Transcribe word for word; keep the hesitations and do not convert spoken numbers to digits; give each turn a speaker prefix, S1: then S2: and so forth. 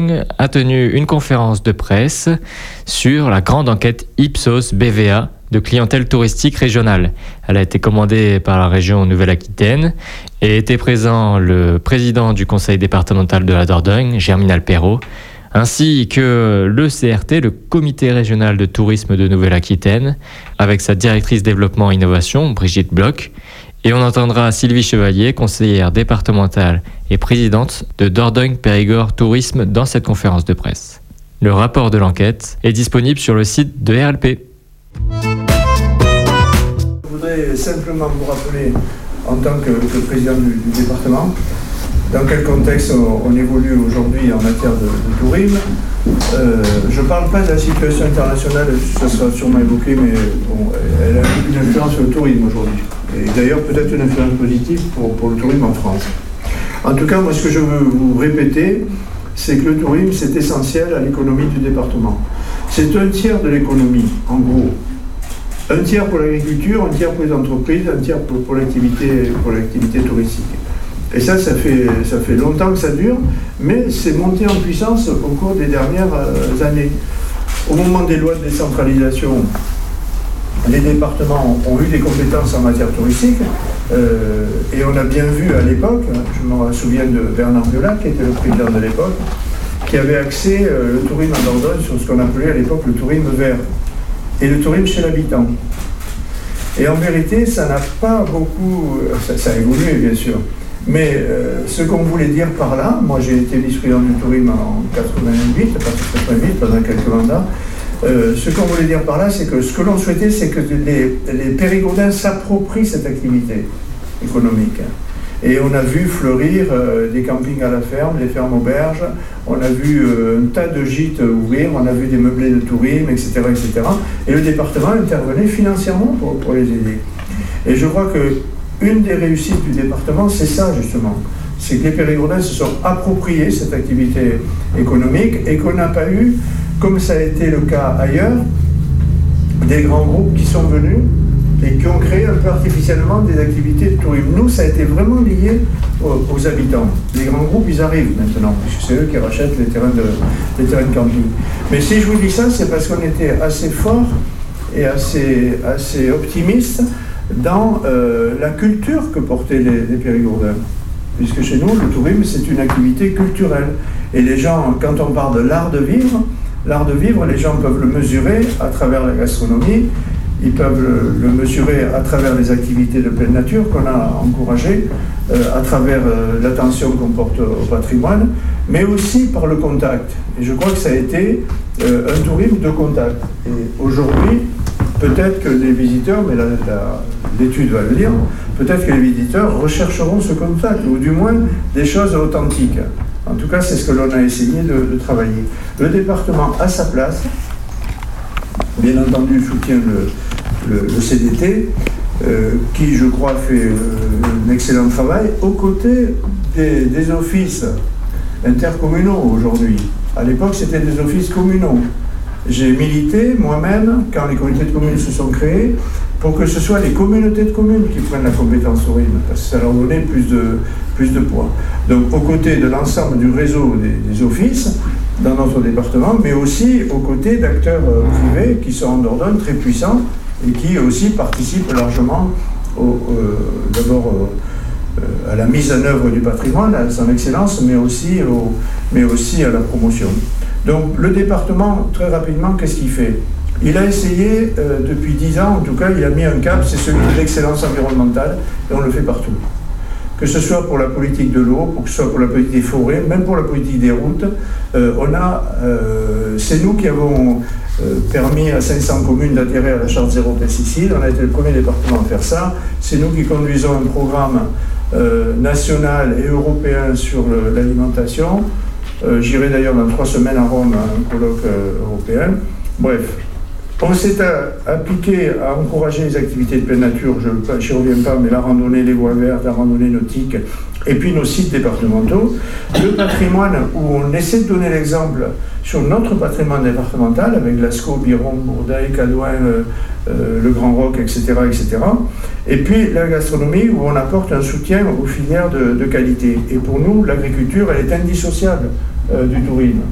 S1: Dordogne a tenu une conférence de presse sur la grande enquête Ipsos B V A de clientèle touristique régionale. Elle a été commandée par la région Nouvelle-Aquitaine et était présent le président du conseil départemental de la Dordogne, Germinal Perrault, ainsi que le C R T, le comité régional de tourisme de Nouvelle-Aquitaine, avec sa directrice développement et innovation, Brigitte Bloch. Et on entendra Sylvie Chevalier, conseillère départementale et présidente de Dordogne Périgord Tourisme dans cette conférence de presse. Le rapport de l'enquête est disponible sur le site de R L P.
S2: Je voudrais simplement vous rappeler, en tant que, que président du, du département, dans quel contexte on, on évolue aujourd'hui en matière de, de tourisme. Euh, je ne parle pas de la situation internationale, ça sera sûrement évoqué, mais bon, elle a une influence sur le tourisme aujourd'hui. Et d'ailleurs, peut-être une influence positive pour, pour le tourisme en France. En tout cas, moi, ce que je veux vous répéter, c'est que le tourisme, c'est essentiel à l'économie du département. C'est un tiers de l'économie, en gros. Un tiers pour l'agriculture, un tiers pour les entreprises, un tiers pour, pour, l'activité, pour l'activité touristique. Et ça, ça fait, ça fait longtemps que ça dure, mais c'est monté en puissance au cours des dernières euh, années. Au moment des lois de décentralisation, les départements ont, ont eu des compétences en matière touristique, euh, et on a bien vu à l'époque, je me souviens de Bernard Viola, qui était le président de l'époque, qui avait axé euh, le tourisme en Dordogne sur ce qu'on appelait à l'époque le tourisme vert, et le tourisme chez l'habitant. Et en vérité, ça n'a pas beaucoup... Ça, ça a évolué, bien sûr. Mais euh, ce qu'on voulait dire par là, moi j'ai été vice-président du tourisme en quatre-vingt-huit, à partir de quatre-vingt-huit, pendant quelques mandats, euh, ce qu'on voulait dire par là, c'est que ce que l'on souhaitait, c'est que les, les Périgourdins s'approprient cette activité économique. Et on a vu fleurir euh, des campings à la ferme, des fermes auberges, on a vu euh, un tas de gîtes ouvrir, on a vu des meublés de tourisme, et cetera, et cetera. Et le département intervenait financièrement pour, pour les aider. Et je crois que une des réussites du département, c'est ça justement. C'est que les Périgourdins se sont appropriés cette activité économique et qu'on n'a pas eu, comme ça a été le cas ailleurs, des grands groupes qui sont venus et qui ont créé un peu artificiellement des activités de tourisme. Nous, ça a été vraiment lié aux, aux habitants. Les grands groupes, ils arrivent maintenant, puisque c'est eux qui rachètent les terrains de, les terrains de camping. Mais si je vous dis ça, c'est parce qu'on était assez fort et assez, assez optimiste dans euh, la culture que portaient les, les Périgourdins. Puisque chez nous, le tourisme, c'est une activité culturelle. Et les gens, quand on parle de l'art de vivre, l'art de vivre, les gens peuvent le mesurer à travers la gastronomie, ils peuvent le, le mesurer à travers les activités de pleine nature qu'on a encouragées, euh, à travers euh, l'attention qu'on porte au patrimoine, mais aussi par le contact. Et je crois que ça a été euh, un tourisme de contact. Et aujourd'hui, peut-être que les visiteurs, mais la, la, l'étude va le dire, peut-être que les visiteurs rechercheront ce contact, ou du moins des choses authentiques. En tout cas, c'est ce que l'on a essayé de, de travailler. Le département a sa place, bien entendu soutient le, le, le C D T, euh, qui, je crois, fait euh, un excellent travail, aux côtés des, des offices intercommunaux aujourd'hui. À l'époque, c'était des offices communaux. J'ai milité moi-même, quand les communautés de communes se sont créées, pour que ce soit les communautés de communes qui prennent la compétence tourisme, parce que ça leur donnait plus de, plus de poids. Donc aux côtés de l'ensemble du réseau des, des offices dans notre département, mais aussi aux côtés d'acteurs euh, privés qui sont en Dordogne très puissants et qui aussi participent largement au, euh, d'abord euh, à la mise en œuvre du patrimoine, à son excellence, mais aussi, au, mais aussi à la promotion. Donc le département, très rapidement, qu'est-ce qu'il fait ? Il a essayé, euh, depuis dix ans, en tout cas, il a mis un cap, c'est celui de l'excellence environnementale, et on le fait partout. Que ce soit pour la politique de l'eau, pour que ce soit pour la politique des forêts, même pour la politique des routes, euh, on a, euh, c'est nous qui avons euh, permis à cinq cents communes d'adhérer à la charte zéro pesticide. On a été le premier département à faire ça. C'est nous qui conduisons un programme euh, national et européen sur le, l'alimentation. Euh, j'irai d'ailleurs dans trois semaines à Rome à un colloque euh, européen. Bref, on s'est à, appliqué à encourager les activités de pleine nature, je n'y reviens pas, mais la randonnée, les voies vertes, la randonnée nautique, et puis nos sites départementaux. Le patrimoine, où on essaie de donner l'exemple sur notre patrimoine départemental, avec Lascaux, Biron, Bourdaille, Cadouin, euh, euh, le Grand Roc, et cetera, et cetera. Et puis la gastronomie, où on apporte un soutien aux filières de, de qualité. Et pour nous, l'agriculture, elle est indissociable euh, du tourisme.